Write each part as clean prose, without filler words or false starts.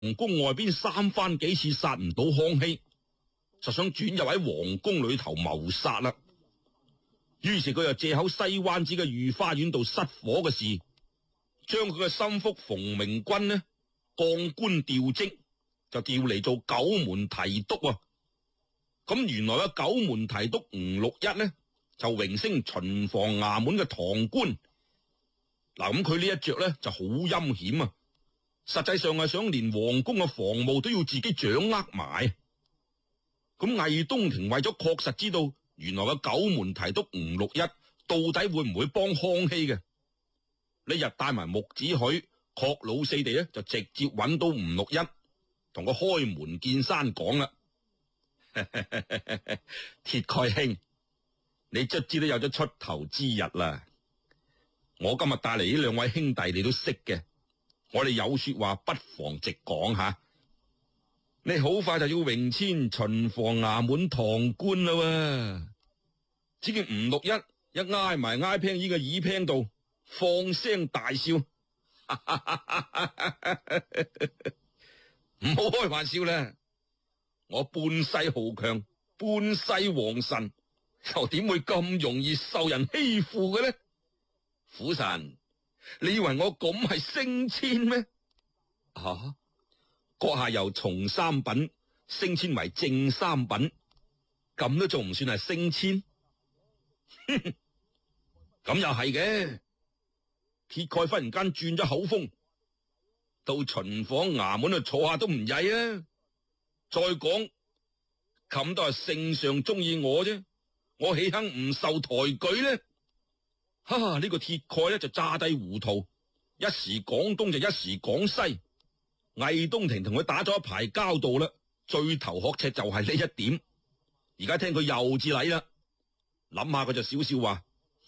宮外邊三番幾次殺唔到康熙，就想轉入喺皇宮裏頭謀殺啦。於是佢就借口西灣子嘅御花園度失火嘅事，將佢嘅心腹馮明君呢降官調職，就調嚟做九門提督啊。咁原來嘅九門提督吳六一呢就榮升巡防衙門嘅堂官。嗱，咁佢呢一着呢就好陰險啊，實際上係想連皇宮嘅防務都要自己掌握埋。咁魏東庭為咗確實知道原來嘅九門提督吳六一到底會唔會幫康熙嘅，呢日帶埋木子許、郝老四地咧，就直接揾到吳六一，同佢開門見山講啦。鐵蓋兄，你卒之都有咗出頭之日啦！我今日帶嚟呢兩位兄弟你都識嘅，我哋有說話不妨直講吓。你好快就要榮遷巡防衙門堂官啦喎！只見吳六一挨埋挨聽呢個耳聽度，放聲大笑，唔好開玩笑啦！我半世豪強，半世皇臣，又點會咁容易受人欺負嘅呢？虎神，你以為我咁係升遷咩？啊！閣下由從三品升遷為正三品，咁都仲唔算係升遷？咁又係嘅。鐵蓋忽然間轉咗口風，到巡防衙門度坐下都唔曳啊！再講咁都係聖上中意我啫，我豈肯唔受抬舉呢？哈！呢個鐵蓋咧就詐低糊塗，一時講東就一時講西。魏東庭同佢打咗一排交道啦，最頭殼赤就係呢一點。而家聽佢又至禮啦，諗下佢就笑笑話：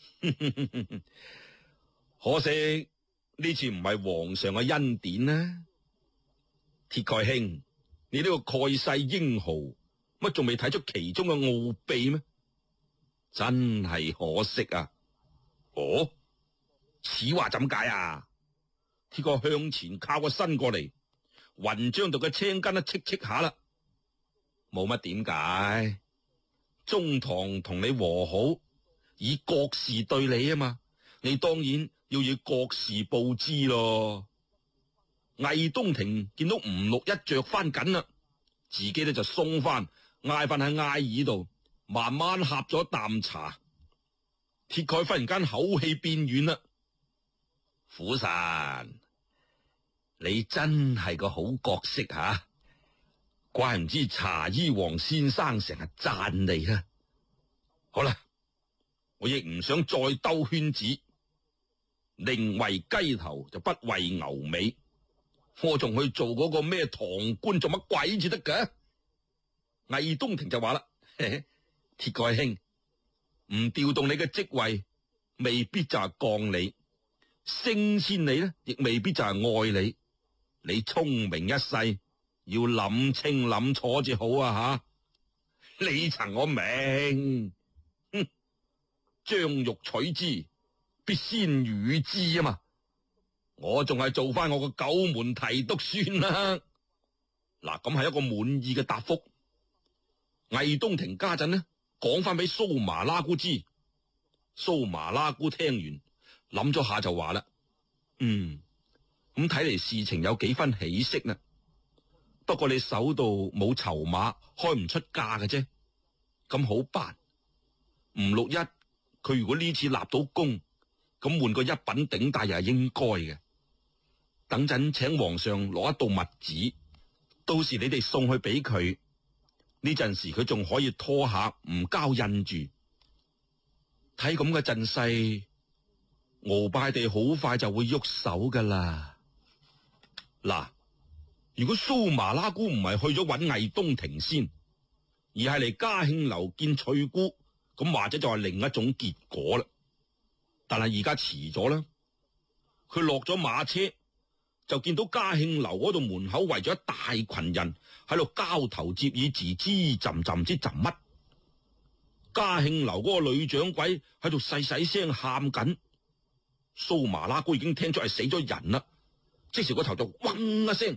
可惜呢次唔係皇上嘅恩典啦。鐵蓋兄，你呢個蓋世英豪，乜仲未睇出其中嘅奧秘咩？真係可惜啊！哦，此話怎解啊？鐵蓋向前靠個身過嚟，雲章度嘅青筋一戚戚下啦，冇乜點解。中堂同你和好，以國事對你啊嘛，你當然要以國事報之咯。魏東庭見到吳六一着翻緊啦，自己咧就鬆翻，挨翻喺挨椅度，慢慢呷咗啖茶。鐵蓋忽然間口氣變軟啦，虎神，你真係個好角色吓，怪唔知茶衣王先生成日讚你啊！好啦，我亦唔想再兜圈子，寧為雞頭就不為牛尾，我仲去做嗰個咩堂官做乜鬼至得㗎？魏東庭就話啦：鐵蓋兄，唔調動你嘅職位，未必就係降你；升遷你呢，亦未必就係愛你。你聰明一世，要諗清諗楚至好啊！吓，你曾我明，哼，將欲取之，必先予之啊嘛。我仲係做翻我個九門提督算啦。嗱，咁係一個滿意嘅答覆。魏東庭家陣呢，講翻俾蘇麻拉姑知。蘇麻拉姑聽完諗咗下就話啦：咁睇嚟事情有幾分起色啦。不過你手度冇籌碼，開唔出價嘅啫。咁好辦。吳六一佢如果呢次立到功，咁換個一品頂戴又係應該嘅。等陣請皇上攞一道密旨，到時你哋送去俾佢。呢陣時佢仲可以拖下，唔交印住。睇咁嘅陣勢，鰲拜地好快就會喐手噶啦。嗱，如果蘇麻拉姑唔係去咗搵魏東庭先，而係嚟嘉慶樓見翠姑，咁或者就係另一種結果啦。但係而家遲咗啦，佢落咗馬車，就見到嘉慶樓嗰度門口圍咗一大群人喺度交頭接耳，吱吱浸浸之浸乜。嘉慶樓嗰個女掌櫃喺度細細聲喊緊，蘇麻拉姑已經聽出係死咗人啦。即時個頭就嗡一聲，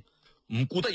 唔顧得